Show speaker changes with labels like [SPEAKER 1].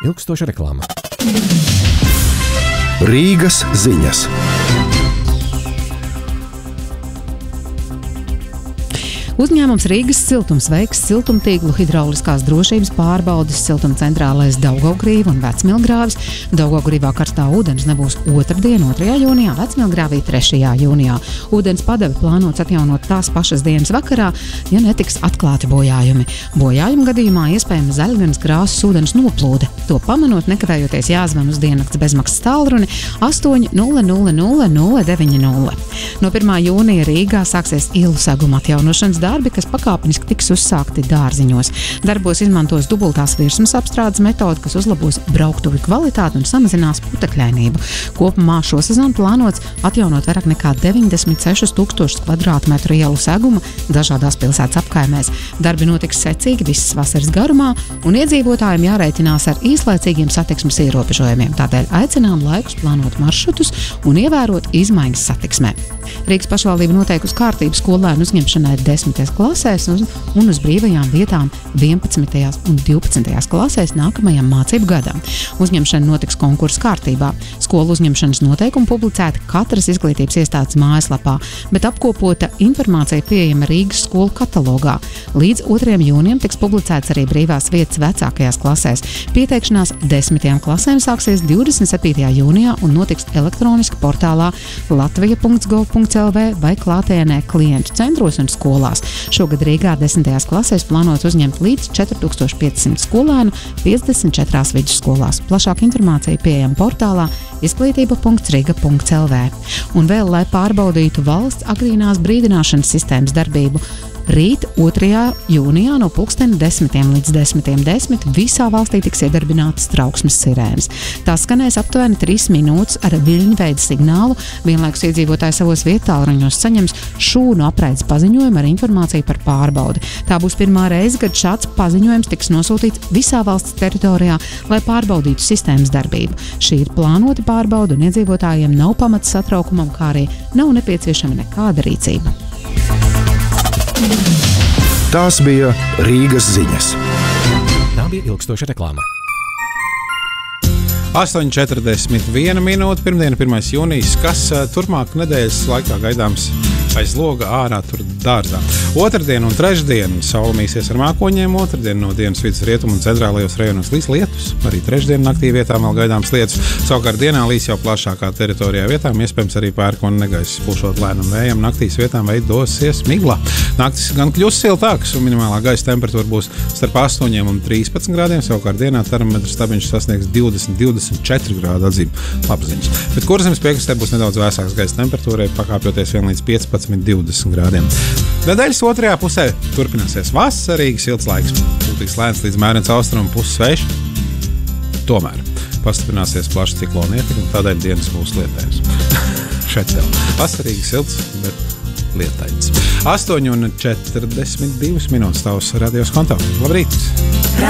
[SPEAKER 1] ilgstoša reklāma.
[SPEAKER 2] Rīgas ziņas.
[SPEAKER 3] Uzņēmums Rīgas siltums veiks siltumtīklu hidrauliskās drošības pārbaudes siltumcentrālēs Daugavgrīva un Vecmilgrāvis. Daugavgrīvā karstā ūdens nebūs otrdien, 2. jūnijā, Vecmilgrāvī 3. jūnijā. Ūdens padeve plānots atjaunot tās pašas dienas vakarā, ja netiks atklāti bojājumi. Bojājumu gadījumā iespējama zaļganas krāsas ūdens noplūde. To pamanot, nekavējoties jāzvan uz diennakts bezmaksas tālruni 800 090. No 1. jūnija Rīgā sāksies ielu seguma atjaunošanas darbi, kas pakāpeniski tiks uzsākti dārziņos. Darbos izmantos dubultās virsmas apstrādes metodi, kas uzlabos brauktuvi kvalitāti un samazinās putekļainību. Kopumā šo sezonu plānots atjaunot vairāk nekā 96,000 kvadrātmetru ielu seguma dažādās pilsētas apkaimēs. Darbi notiks secīgi visas vasaras garumā, un iedzīvotājiem jārēķinās ar īslaicīgiem satiksmes ierobežojumiem. Tādēļ aicinām laikus plānot maršrutus un ievērot izmaiņas satiksmē. Rīgas pašvaldība noteikusi kārtību skolēnu uzņemšanai 10. klasēs un uz brīvajām vietām 11. un 12. klasēs nākamajam mācību gadam. Uzņemšana notiks konkursa kārtībā. Skolu uzņemšanas noteikumi publicēti katras izglītības iestādes mājaslapā, bet apkopota informācija pieejama Rīgas skolu katalogā. Līdz 2. jūnijam tiks publicēts arī brīvās vietas vecākajās klasēs. Pieteikšanās 10. klasēm sāksies 27. jūnijā un notiks elektroniski portālā latvija.gov.lv vai klātienē klientu centros un skolās. Šogad Rīgā 10. klasēs plānots uzņemt līdz 4500 skolēnu 54 vidusskolās. Plašāka informācija pieejama portālā izglītība.riga.lv. Un vēl, lai pārbaudītu valsts agrīnās brīdināšanas sistēmas darbību, rīt 2. jūnijā no 10:10 līdz 10:10 visā valstī tiks iedarbinātas trauksmes sirēnas. Tās skanēs aptuveni 3 minūtes ar viļņveida signālu. Vienlaikus iedzīvotāji savos vietālruņos saņems šūnu apraides paziņojumu ar informāciju par pārbaudi. Tā būs pirmā reize, kad šāds paziņojums tiks nosūtīts visā valsts teritorijā, lai pārbaudītu sistēmas darbību. Šī ir plānota pārbaude un iedzīvotājiem nav pamata satraukumam, kā arī nav nepieciešama nekāda rīcība.
[SPEAKER 2] Tās bija Rīgas ziņas.
[SPEAKER 1] Tā bija ilgstoša reklāma.
[SPEAKER 4] 8:41 minūte, pirmdiena, 1. jūnijas, kas turpmāk nedēļas laikā gaidāms aiz loga ārā tur dārzā. Otrdien un trešdien saule mīsies ar mākoņiem, otrdien no dienas vidus rietumu un centrālajos rajonos līs lietus, arī trešdien naktī vietām vēl gaidāms lietus. Savukārt dienā līs jau plašākā teritorijā vietām, iespējams arī pērkona negaiss pūšot lēnam vējam, naktīs vietām veidosies migla. Naktis gan kļūs siltāks un minimālā gaisa temperatūra būs starp 8 un 13 grādiem, savukārt dienā termometra stabiņš sasniegs 20-24 grādu atzīmi. Labziņas. Bet Kurzemes piekrastē būs nedaudz vēsāks gaisa temperatūrai, pakāpjoties vien līdz 15-20 grādiem. Nedēļas otrajā pusē turpināsies vasarīgs silts laiks. Būtīs lēns līdz mērens austrumu puses vējš. Tomēr pastiprināsies plaša ciklona ietekme, tādēļ dienas būs lietains. Šeit tev vasarīgi silts, bet lietains. 8:42 minūtes tavs radios kontā. Labrīt!